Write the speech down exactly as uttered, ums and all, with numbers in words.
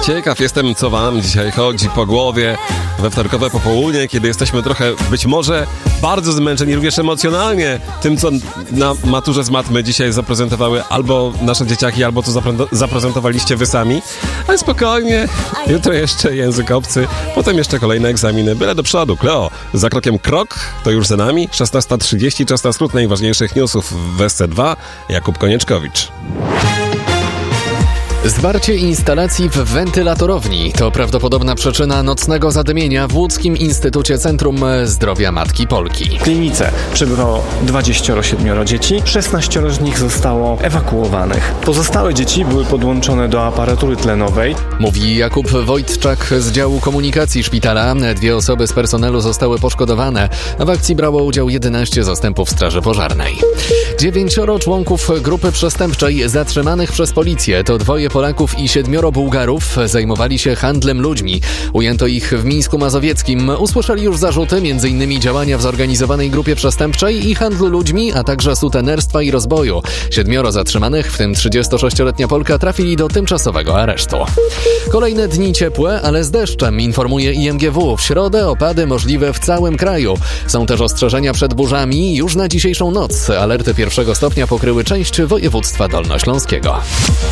Ciekaw jestem, co wam dzisiaj chodzi po głowie we wtorkowe popołudnie, kiedy jesteśmy trochę, być może, bardzo zmęczeni również emocjonalnie tym, co na maturze z matmy dzisiaj zaprezentowały albo nasze dzieciaki, albo co zapre- zaprezentowaliście wy sami. Ale spokojnie, jutro jeszcze język obcy, potem jeszcze kolejne egzaminy. Byle do przodu. Kleo, za krokiem krok, to już za nami. szesnasta trzydzieści, czas na skrót najważniejszych newsów w S C dwa. Jakub Konieczkowicz. Zwarcie instalacji w wentylatorowni to prawdopodobna przyczyna nocnego zadymienia w Łódzkim Instytucie Centrum Zdrowia Matki Polki. W klinice przebywało dwadzieścia siedem dzieci, szesnaście z nich zostało ewakuowanych. Pozostałe dzieci były podłączone do aparatury tlenowej. Mówi Jakub Wojtczak z działu komunikacji szpitala. Dwie osoby z personelu zostały poszkodowane. W akcji brało udział jedenaście zastępów straży pożarnej. Dziewięcioro członków grupy przestępczej zatrzymanych przez policję to dwoje Polaków i siedmioro Bułgarów zajmowali się handlem ludźmi. Ujęto ich w Mińsku Mazowieckim. Usłyszeli już zarzuty m.in. działania w zorganizowanej grupie przestępczej i handlu ludźmi, a także sutenerstwa i rozboju. Siedmioro zatrzymanych, w tym trzydziestosześcioletnia Polka, trafili do tymczasowego aresztu. Kolejne dni ciepłe, ale z deszczem, informuje I M G W. W środę opady możliwe w całym kraju. Są też ostrzeżenia przed burzami już na dzisiejszą noc. Alerty pierwszego stopnia pokryły część województwa dolnośląskiego.